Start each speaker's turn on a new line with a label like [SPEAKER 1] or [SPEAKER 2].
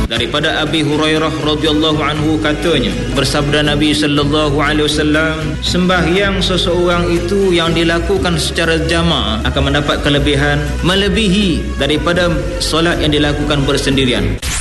[SPEAKER 1] Daripada Abi Hurairah radhiyallahu anhu katanya, bersabda Nabi sallallahu alaihi wasallam, sembahyang seseorang itu yang dilakukan secara jamaah akan mendapat kelebihan melebihi daripada solat yang dilakukan bersendirian.